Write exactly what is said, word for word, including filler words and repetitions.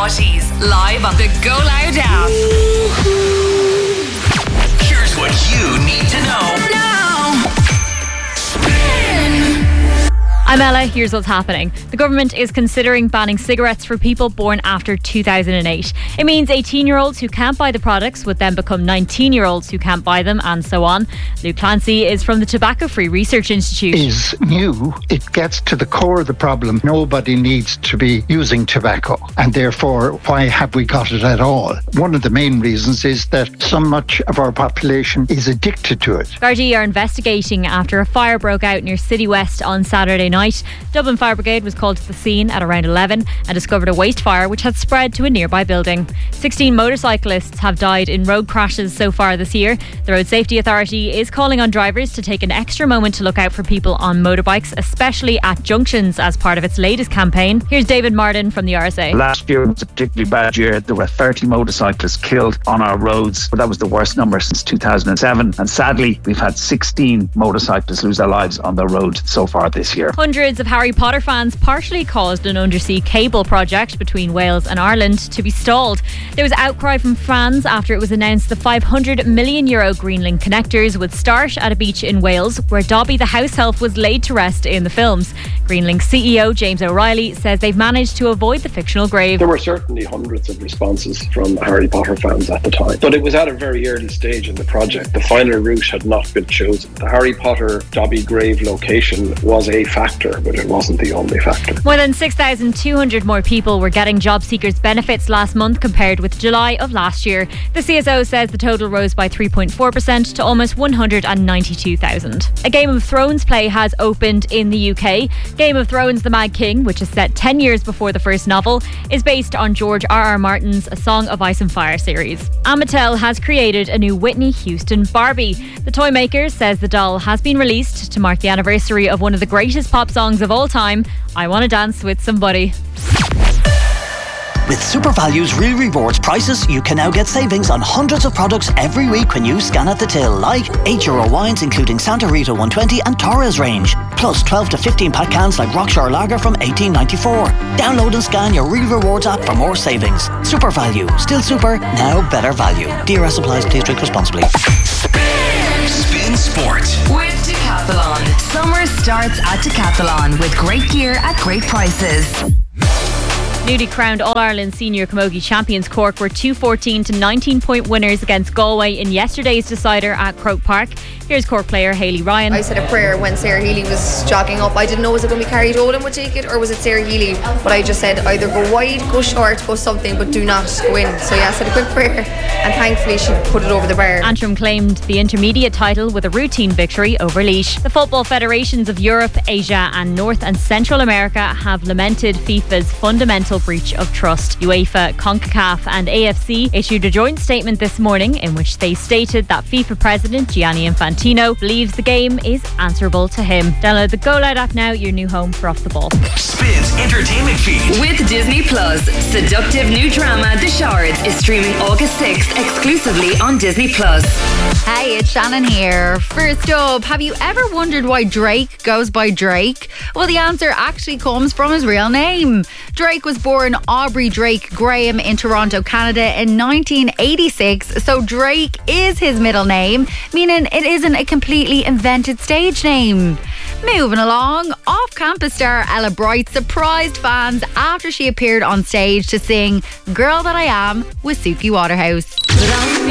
Naughties, live on the Go Loud app. Here's what you need to know now. I'm Ella, here's what's happening. The government is considering banning cigarettes for people born after two thousand eight. It means eighteen-year-olds who can't buy the products would then become nineteen-year-olds who can't buy them, and so on. Luke Clancy is from the Tobacco Free Research Institute. Is new. It gets to the core of the problem. Nobody needs to be using tobacco, and therefore, why have we got it at all? One of the main reasons is that so much of our population is addicted to it. Gardaí are investigating after a fire broke out near City West on Saturday night. Dublin Fire Brigade was called to the scene at around eleven and discovered a waste fire which had spread to a nearby building. sixteen motorcyclists have died in road crashes so far this year. The Road Safety Authority is calling on drivers to take an extra moment to look out for people on motorbikes, especially at junctions, as part of its latest campaign. Here's David Martin from the R S A. Last year was a particularly bad year. There were thirty motorcyclists killed on our roads, but that was the worst number since two thousand seven. And sadly, we've had sixteen motorcyclists lose their lives on the road so far this year. Hundreds of Harry Potter fans partially caused an undersea cable project between Wales and Ireland to be stalled. There was outcry from fans after it was announced the five hundred million euro Greenlink connectors would start at a beach in Wales where Dobby the house elf was laid to rest in the films. Greenlink C E O James O'Reilly says they've managed to avoid the fictional grave. There were certainly hundreds of responses from Harry Potter fans at the time, but it was at a very early stage in the project. The final route had not been chosen. The Harry Potter Dobby grave location was a factor, but it wasn't the only factor. More than six thousand two hundred more people were getting job seekers benefits last month compared with July of last year. The C S O says the total rose by three point four percent to almost one hundred ninety-two thousand. A Game of Thrones play has opened in the U K. Game of Thrones The Mad King, which is set ten years before the first novel, is based on George R R. Martin's A Song of Ice and Fire series. Mattel has created a new Whitney Houston Barbie. The toy maker says the doll has been released to mark the anniversary of one of the greatest pop songs of all time, I Wanna Dance with Somebody. With SuperValue's Real Rewards prices, you can now get savings on hundreds of products every week when you scan at the till, like eight euro wines including Santa Rita one twenty and Torres range, plus twelve to fifteen pack cans like Rockshore Lager from eighteen ninety-four. Download and scan your Real Rewards app for more savings. SuperValue, still super, now better value. D R S applies, please drink responsibly. Spin Sport With Decathlon. Summer starts at Decathlon with great gear at great prices. Newly crowned All-Ireland Senior Camogie Champions Cork were two fourteen to nineteen point winners against Galway in yesterday's decider at Croke Park. Here's Cork player Hayley Ryan. I said a prayer when Sarah Healy was jogging up. I didn't know was it going to be Carrie Dolan would take it or was it Sarah Healy, but I just said either go wide, go short, go something, but do not go in. So yeah, I said a quick prayer and thankfully she put it over the bar. Antrim claimed the intermediate title with a routine victory over Laois. The football federations of Europe, Asia and North and Central America have lamented FIFA's fundamental breach of trust. UEFA, CONCACAF and A F C issued a joint statement this morning in which they stated that FIFA President Gianni Infantino believes the game is answerable to him. Download the Go Loud app now, your new home for Off the Ball. Spins entertainment feed. With Disney Plus, seductive new drama The Shards is streaming August sixth exclusively on Disney Plus. Hey, it's Shannon here. First up, have you ever wondered why Drake goes by Drake? Well, the answer actually comes from his real name. Drake was born Aubrey Drake Graham in Toronto, Canada in nineteen eighty-six, so Drake is his middle name, meaning it isn't a completely invented stage name. Moving along, off-campus star Ella Bright surprised fans after she appeared on stage to sing Girl That I Am with Suki Waterhouse.